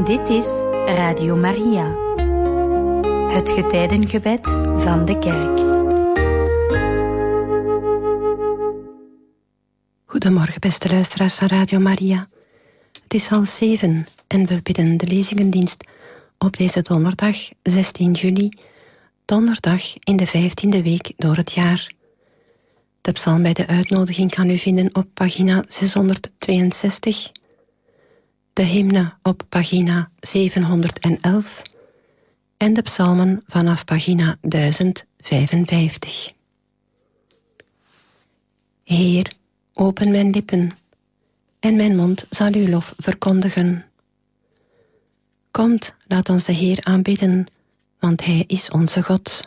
Dit is Radio Maria, het getijdengebed van de kerk. Goedemorgen, beste luisteraars van Radio Maria. Het is 6:30 en we bidden de lezingendienst op deze donderdag 16 juli, donderdag in de 15e week door het jaar. De psalm bij de uitnodiging kan u vinden op pagina 662, de hymne op pagina 711 en de psalmen vanaf pagina 1055. Heer, open mijn lippen, en mijn mond zal uw lof verkondigen. Komt, laat ons de Heer aanbidden, want Hij is onze God.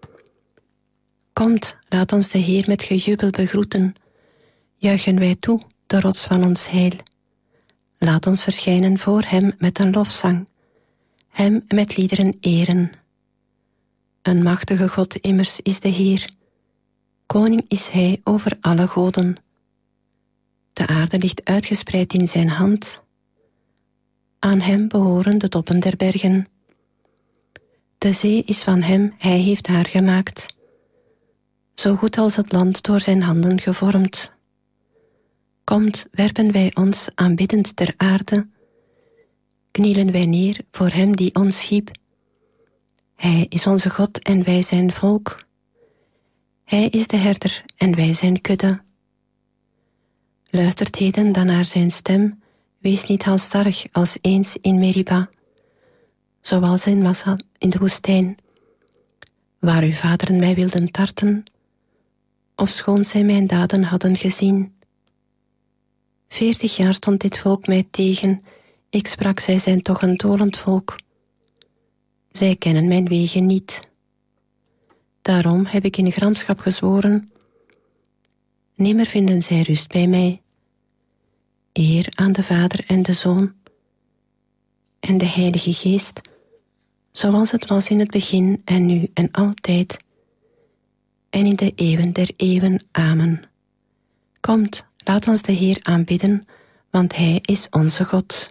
Komt, laat ons de Heer met gejubel begroeten, juichen wij toe, de rots van ons heil. Laat ons verschijnen voor Hem met een lofzang, Hem met liederen eren. Een machtige God immers is de Heer, koning is Hij over alle goden. De aarde ligt uitgespreid in zijn hand, aan Hem behoren de toppen der bergen. De zee is van Hem, Hij heeft haar gemaakt, zo goed als het land door zijn handen gevormd. Komt, werpen wij ons aanbiddend ter aarde, knielen wij neer voor Hem die ons schiep. Hij is onze God en wij zijn volk. Hij is de herder en wij zijn kudde. Luistert heden dan naar zijn stem, wees niet halstarrig als eens in Meriba, zoals in Massa in de woestijn, waar uw vaderen mij wilden tarten, ofschoon zij mijn daden hadden gezien. 40 jaar stond dit volk mij tegen, ik sprak, zij zijn toch een dolend volk. Zij kennen mijn wegen niet. Daarom heb ik in gramschap gezworen, nimmer vinden zij rust bij mij. Eer aan de Vader en de Zoon en de Heilige Geest, zoals het was in het begin en nu en altijd, en in de eeuwen der eeuwen. Amen. Komt, laat ons de Heer aanbidden, want Hij is onze God.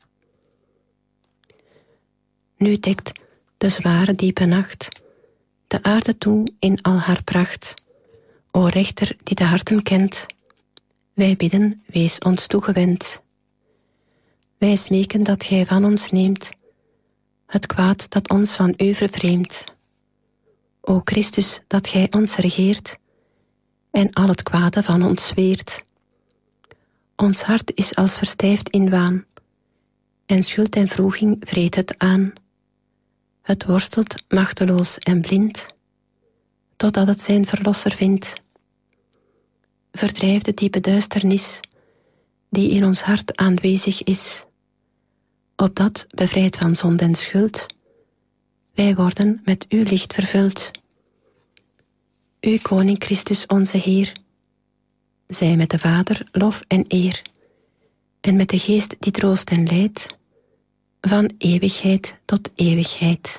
Nu dekt de zware diepe nacht de aarde toe in al haar pracht. O rechter die de harten kent, wij bidden, wees ons toegewend. Wij smeken dat Gij van ons neemt het kwaad dat ons van U vervreemdt. O Christus, dat Gij ons regeert en al het kwade van ons weert. Ons hart is als verstijfd in waan, en schuld en wroeging vreet het aan. Het worstelt machteloos en blind, totdat het zijn verlosser vindt. Verdrijf de diepe duisternis, die in ons hart aanwezig is, opdat, bevrijd van zonde en schuld, wij worden met uw licht vervuld. U Koning Christus onze Heer, zij met de Vader lof en eer, en met de Geest die troost en leidt, van eeuwigheid tot eeuwigheid.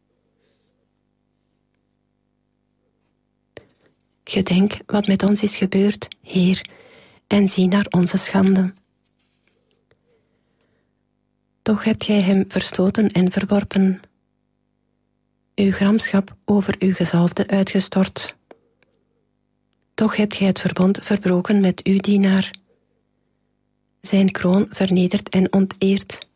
Gedenk wat met ons is gebeurd, Heer, en zie naar onze schande. Toch hebt Gij Hem verstoten en verworpen, uw gramschap over uw gezalfde uitgestort. Toch hebt Gij het verbond verbroken met uw dienaar, zijn kroon vernederd en onteerd.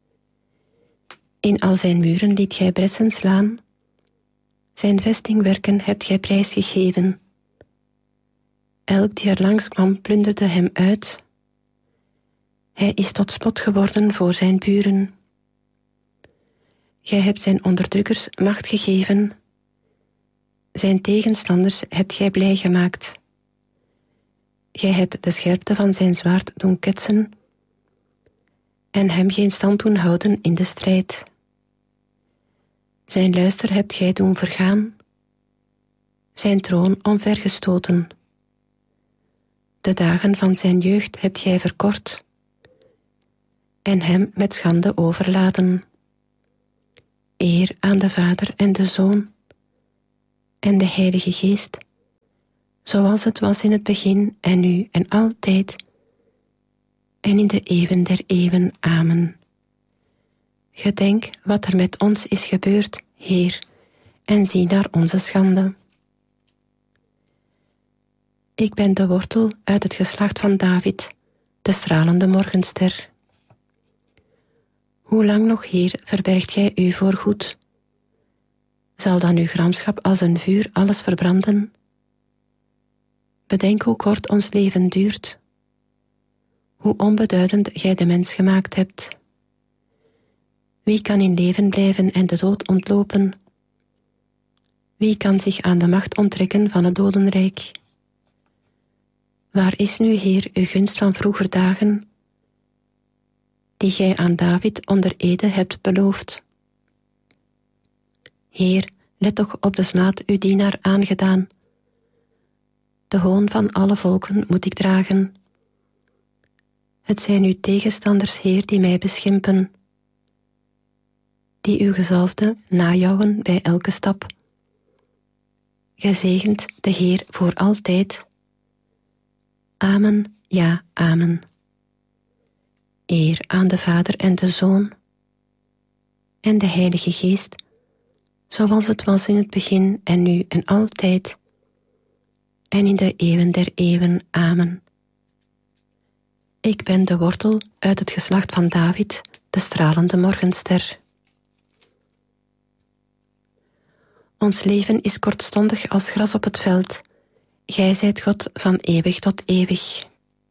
In al zijn muren liet Gij bressen slaan, zijn vestingwerken hebt Gij prijsgegeven. Elk die er langs kwam plunderde hem uit. Hij is tot spot geworden voor zijn buren. Gij hebt zijn onderdrukkers macht gegeven. Zijn tegenstanders hebt Gij blij gemaakt. Gij hebt de scherpte van zijn zwaard doen ketsen en hem geen stand doen houden in de strijd. Zijn luister hebt Gij doen vergaan, zijn troon omvergestoten. De dagen van zijn jeugd hebt Gij verkort en hem met schande overladen. Eer aan de Vader en de Zoon en de Heilige Geest, zoals het was in het begin en nu en altijd, en in de eeuwen der eeuwen. Amen. Gedenk wat er met ons is gebeurd, Heer, en zie naar onze schande. Ik ben de wortel uit het geslacht van David, de stralende morgenster. Hoe lang nog, Heer, verbergt gij u voorgoed? Zal dan uw gramschap als een vuur alles verbranden? Bedenk hoe kort ons leven duurt, hoe onbeduidend gij de mens gemaakt hebt. Wie kan in leven blijven en de dood ontlopen? Wie kan zich aan de macht onttrekken van het dodenrijk? Waar is nu, Heer, uw gunst van vroeger dagen, die gij aan David onder ede hebt beloofd? Heer, let toch op de smaad uw dienaar aangedaan. De hoon van alle volken moet ik dragen. Het zijn uw tegenstanders, Heer, die mij beschimpen, die uw gezalfde najouwen bij elke stap. Gezegend de Heer voor altijd. Amen, ja, amen. Eer aan de Vader en de Zoon en de Heilige Geest, zoals het was in het begin en nu en altijd, en in de eeuwen der eeuwen. Amen. Ik ben de wortel uit het geslacht van David, de stralende morgenster. Ons leven is kortstondig als gras op het veld. Gij zijt God van eeuwig tot eeuwig.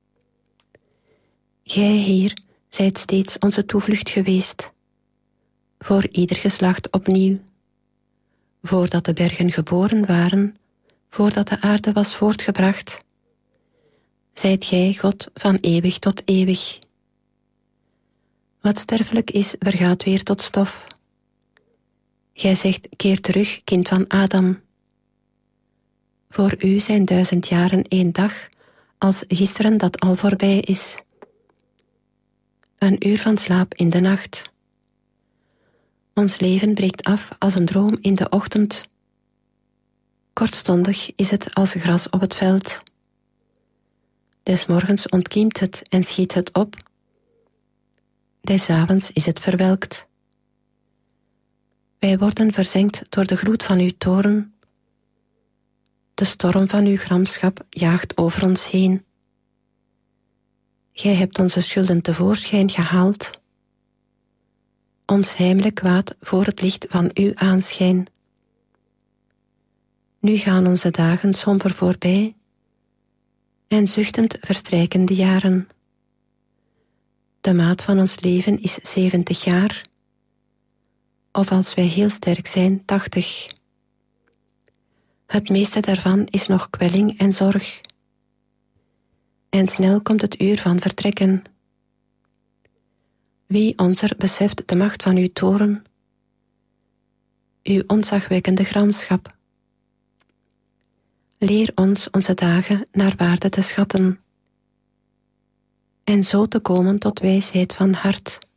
Gij, Heer, zijt steeds onze toevlucht geweest, voor ieder geslacht opnieuw. Voordat de bergen geboren waren, voordat de aarde was voortgebracht, zijt gij God van eeuwig tot eeuwig. Wat sterfelijk is, vergaat weer tot stof. Gij zegt, keer terug, kind van Adam. Voor u zijn 1000 jaren 1 dag, als gisteren dat al voorbij is. Een uur van slaap in de nacht. Ons leven breekt af als een droom in de ochtend. Kortstondig is het als gras op het veld. Des morgens ontkiemt het en schiet het op. Des avonds is het verwelkt. Wij worden verzengd door de gloed van uw toorn. De storm van uw gramschap jaagt over ons heen. Gij hebt onze schulden tevoorschijn gehaald, ons heimelijk kwaad voor het licht van uw aanschijn. Nu gaan onze dagen somber voorbij, en zuchtend verstrijken de jaren. De maat van ons leven is 70 jaar, of als wij heel sterk zijn, 80. Het meeste daarvan is nog kwelling en zorg. En snel komt het uur van vertrekken. Wie onzer beseft de macht van uw toorn, uw ontzagwekkende gramschap. Leer ons onze dagen naar waarde te schatten, en zo te komen tot wijsheid van hart.